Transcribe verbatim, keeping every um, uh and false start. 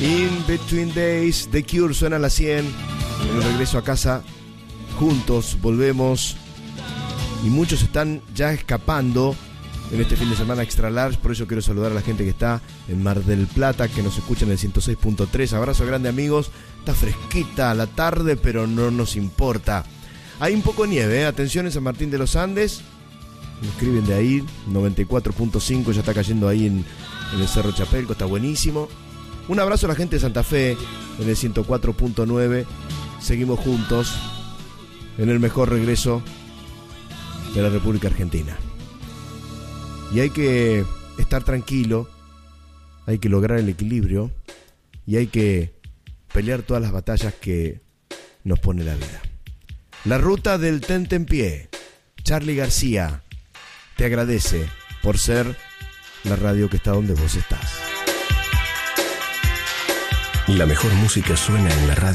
In Between Days, The Cure suena a las cien. En el regreso a casa, juntos volvemos. Y muchos están ya escapando en este fin de semana extra large. Por eso quiero saludar a la gente que está en Mar del Plata, que nos escucha en el ciento seis punto tres. Abrazo grande, amigos. Está fresquita la tarde, pero no nos importa. Hay un poco de nieve, ¿eh? Atención en San Martín de los Andes. Me escriben de ahí, noventa y cuatro punto cinco, ya está cayendo ahí en, en el Cerro Chapelco, está buenísimo. Un abrazo a la gente de Santa Fe, en el ciento cuatro punto nueve. Seguimos juntos en el mejor regreso de la República Argentina. Y hay que estar tranquilo, hay que lograr el equilibrio y hay que pelear todas las batallas que nos pone la vida. La ruta del Tentempié. Charly García te agradece por ser la radio que está donde vos estás. La mejor música suena en la radio.